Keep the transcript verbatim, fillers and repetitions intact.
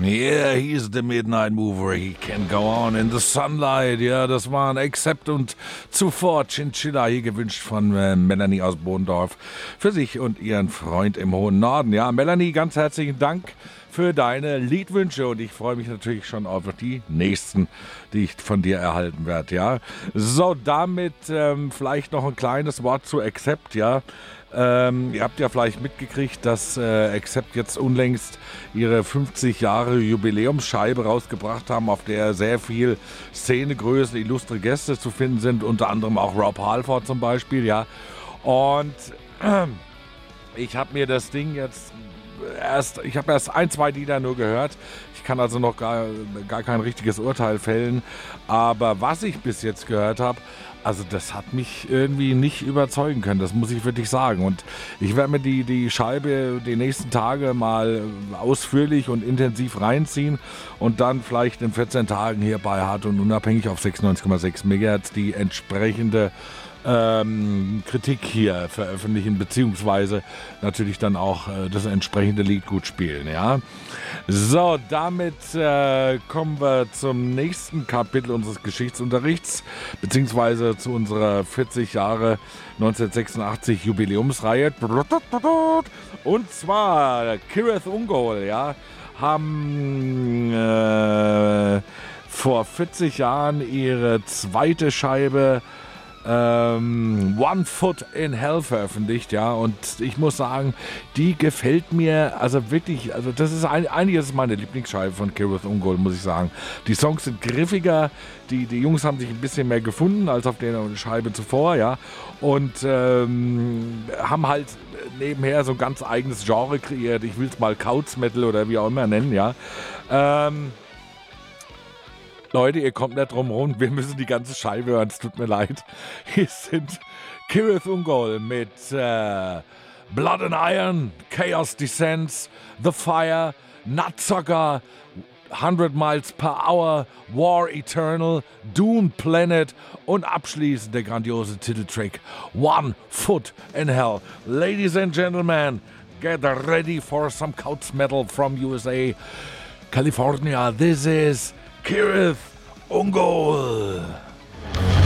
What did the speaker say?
Yeah, he's the Midnight Mover, he can go on in the sunlight. Ja, das waren Accept und zuvor Chinchilla, hier gewünscht von äh, Melanie aus Bohndorf für sich und ihren Freund im hohen Norden. Ja, Melanie, ganz herzlichen Dank für deine Liedwünsche und ich freue mich natürlich schon auf die nächsten, die ich von dir erhalten werde, ja. So, damit ähm, vielleicht noch ein kleines Wort zu Accept, ja. Ähm, ihr habt ja vielleicht mitgekriegt, dass äh, Accept jetzt unlängst ihre fünfzig Jahre Jubiläumsscheibe rausgebracht haben, auf der sehr viel Szenegrößen, illustre Gäste zu finden sind, unter anderem auch Rob Halford zum Beispiel, ja. Und äh, ich habe mir das Ding jetzt erst, ich habe erst ein, zwei Lieder nur gehört. Ich kann also noch gar, gar kein richtiges Urteil fällen. Aber was ich bis jetzt gehört habe, also das hat mich irgendwie nicht überzeugen können, das muss ich wirklich sagen. Und ich werde mir die, die Scheibe die nächsten Tage mal ausführlich und intensiv reinziehen und dann vielleicht in vierzehn Tagen hier bei Hart und Unabhängig auf sechsundneunzig Komma sechs Megahertz die entsprechende Ähm, Kritik hier veröffentlichen, beziehungsweise natürlich dann auch äh, das entsprechende Lied gut spielen, ja. So, damit äh, kommen wir zum nächsten Kapitel unseres Geschichtsunterrichts, beziehungsweise zu unserer vierzig Jahre neunzehnhundertsechsundachtzig Jubiläumsreihe. Und zwar Cirith Ungol, ja, haben äh, vor vierzig Jahren ihre zweite Scheibe Ähm, One Foot in Hell veröffentlicht, ja, und ich muss sagen, die gefällt mir, also wirklich, also das ist ein, eigentlich ist es meine Lieblingsscheibe von Cirith Ungol, muss ich sagen. Die Songs sind griffiger, die, die Jungs haben sich ein bisschen mehr gefunden als auf der Scheibe zuvor, ja, und ähm, haben halt nebenher so ein ganz eigenes Genre kreiert, ich will es mal Couch Metal oder wie auch immer nennen, ja, ähm, Leute, ihr kommt nicht drum rum, wir müssen die ganze Scheibe hören, es tut mir leid. Hier sind Cirith Ungol mit äh, Blood and Iron, Chaos Descends, The Fire, Nutsucker, hundred Miles per Hour, War Eternal, Doomed Planet und abschließend der grandiose Titeltrack One Foot in Hell. Ladies and Gentlemen, get ready for some Couch Metal from U S A, California. This is Cirith Ungol.